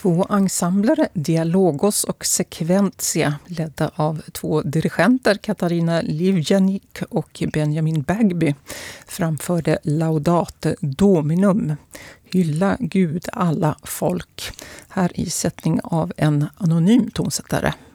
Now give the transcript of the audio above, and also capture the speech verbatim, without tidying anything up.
Två ensembler, Dialogos och Sekventia, ledda av två dirigenter, Katarina Livjanik och Benjamin Bagby, framförde Laudate Dominum, hylla Gud alla folk, här i sättning av en anonym tonsättare.